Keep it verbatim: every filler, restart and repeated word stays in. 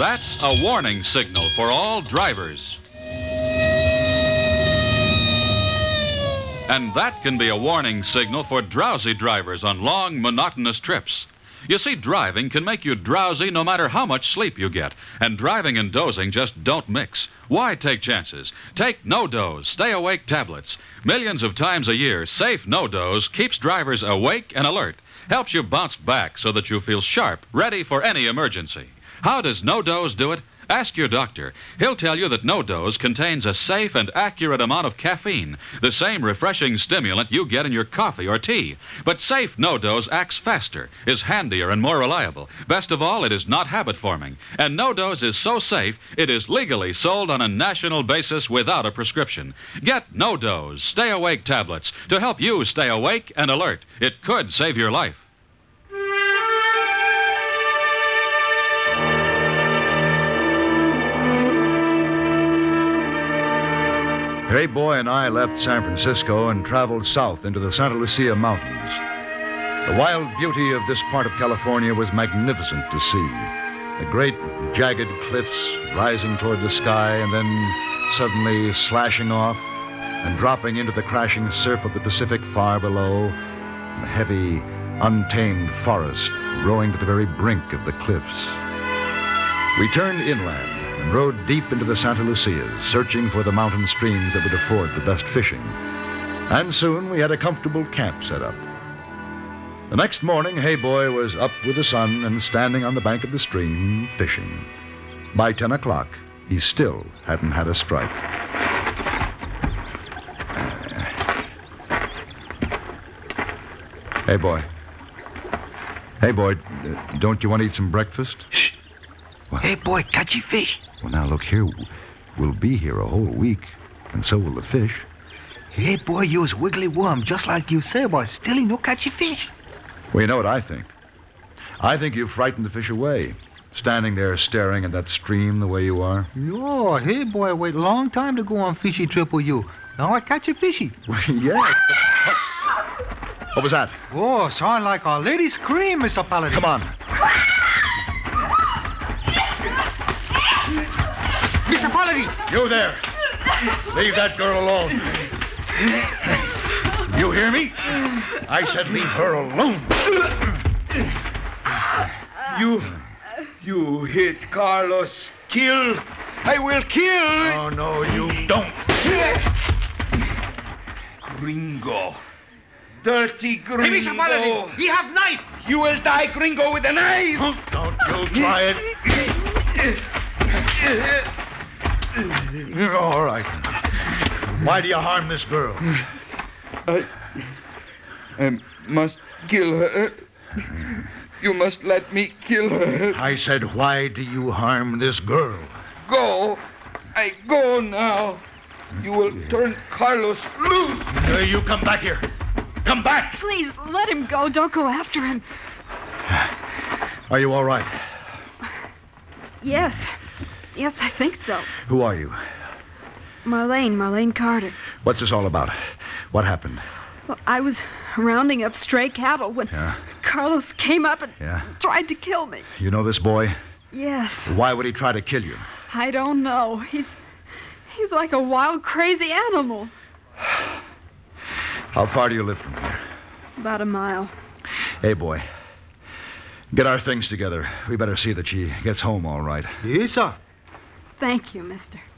that's a warning signal for all drivers. And that can be a warning signal for drowsy drivers on long, monotonous trips. You see, driving can make you drowsy no matter how much sleep you get, and driving and dozing just don't mix. Why take chances? Take No-Doze Stay Awake tablets. Millions of times a year, safe No-Doze keeps drivers awake and alert, helps you bounce back so that you feel sharp, ready for any emergency. How does No-Doze do it? Ask your doctor. He'll tell you that No-Doze contains a safe and accurate amount of caffeine, the same refreshing stimulant you get in your coffee or tea. But safe No-Doze acts faster, is handier, and more reliable. Best of all, it is not habit-forming. And No-Doze is so safe, it is legally sold on a national basis without a prescription. Get No-Doze Stay Awake tablets to help you stay awake and alert. It could save your life. Hey Boy and I left San Francisco and traveled south into the Santa Lucia Mountains. The wild beauty of this part of California was magnificent to see. The great, jagged cliffs rising toward the sky and then suddenly slashing off and dropping into the crashing surf of the Pacific far below, and the heavy, untamed forest growing to the very brink of the cliffs. We turned inland and rode deep into the Santa Lucias, searching for the mountain streams that would afford the best fishing. And soon we had a comfortable camp set up. The next morning, Hey Boy was up with the sun and standing on the bank of the stream, fishing. By ten o'clock, he still hadn't had a strike. Hey Boy. Hey Boy, uh, don't you want to eat some breakfast? Shh. What? Hey, boy, catchy fish. Well, now, look here. We'll be here a whole week, and so will the fish. Hey, boy, you was wiggly worm, just like you say, but still ain't no catchy fish. Well, you know what I think? I think you frightened the fish away, standing there staring at that stream the way you are. Yo, hey, boy, wait a long time to go on fishy trip with you. Now I catch a fishy. Well, yes. What was that? Oh, sound like a lady scream, Mister Paladin. Come on. Mister Paladin! You there. Leave that girl alone. You hear me? I said leave her alone. You... You hit Carlos. Kill. I will kill. Oh, no, you don't. Gringo. Dirty Gringo. Hey, Mister Paladin, he have knife. You will die, Gringo, with a knife. Don't you try it. All right. Why do you harm this girl? I... I must kill her. You must let me kill her. I said, why do you harm this girl? Go. I go now. You will turn Carlos loose. Uh, you come back here. Come back. Please, let him go. Don't go after him. Are you all right? Yes. Yes, I think so. Who are you? Marlene, Marlene Carter. What's this all about? What happened? Well, I was rounding up stray cattle when Yeah? Carlos came up and Yeah? tried to kill me. You know this boy? Yes. Why would he try to kill you? I don't know. He's he's like a wild, crazy animal. How far do you live from here? About a mile. Hey, boy. Get our things together. We better see that she gets home all right. Yes, sir. Thank you, mister.